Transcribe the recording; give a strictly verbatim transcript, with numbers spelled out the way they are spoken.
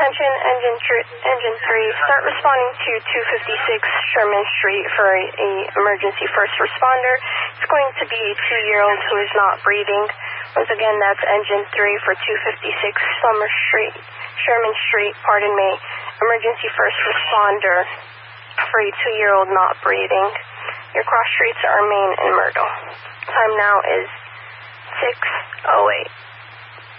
Attention, engine, tr- engine three, start responding to two fifty-six Sherman Street for a, a emergency first responder. It's going to be a two-year-old who is not breathing. Once again, that's engine three for two fifty-six Summer Street, Sherman Street, pardon me. Emergency first responder for a two-year-old not breathing. Your cross streets are Main and Myrtle. Time now is six oh eight.